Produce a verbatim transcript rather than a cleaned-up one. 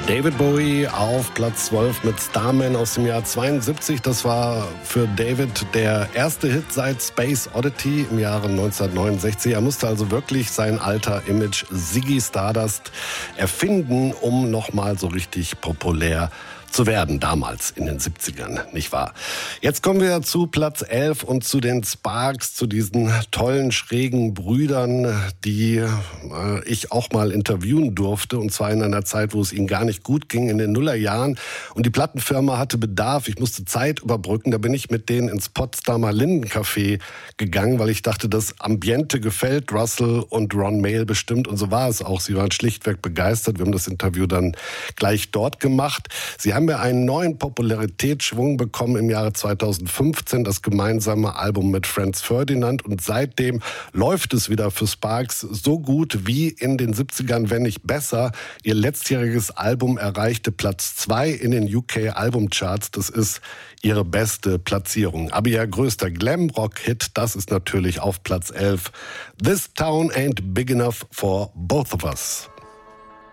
David Bowie auf Platz zwölf mit Starman aus dem Jahr zweiundsiebzig. Das war für David der erste Hit seit Space Oddity im Jahre neunzehnhundertneunundsechzig. Er musste also wirklich sein alter Image Ziggy Stardust erfinden, um nochmal so richtig populär zu werden, damals in den siebzigern, nicht wahr? Jetzt kommen wir zu Platz elf und zu den Sparks, zu diesen tollen, schrägen Brüdern, die äh, ich auch mal interviewen durfte, und zwar in einer Zeit, wo es ihnen gar nicht gut ging, in den Nullerjahren. Und die Plattenfirma hatte Bedarf, ich musste Zeit überbrücken, da bin ich mit denen ins Potsdamer Lindencafé gegangen, weil ich dachte, das Ambiente gefällt Russell und Ron Mael bestimmt, und so war es auch. Sie waren schlichtweg begeistert, wir haben das Interview dann gleich dort gemacht. Sie haben wir einen neuen Popularitätsschwung bekommen im Jahre zweitausendfünfzehn, das gemeinsame Album mit Franz Ferdinand, und seitdem läuft es wieder für Sparks so gut wie in den siebzigern, wenn nicht besser. Ihr letztjähriges Album erreichte Platz zwei in den U K Albumcharts, das ist ihre beste Platzierung. Aber ihr größter Glam-Rock-Hit, das ist natürlich auf Platz elf. This Town Ain't Big Enough for Both of Us.